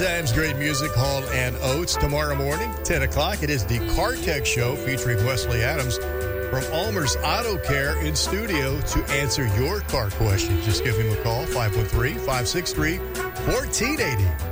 Times great music, Hall and Oates. Tomorrow morning, 10 o'clock, it is the Car Tech Show featuring Wesley Adams from Almer's Auto Care in studio to answer your car questions. Just give him a call, 513-563-1480.